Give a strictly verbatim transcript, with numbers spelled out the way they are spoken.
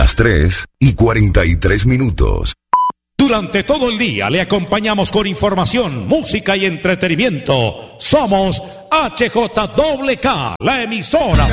Las tres y cuarenta y tres minutos. Durante todo el día le acompañamos con información, música y entretenimiento. Somos H J K K, la emisora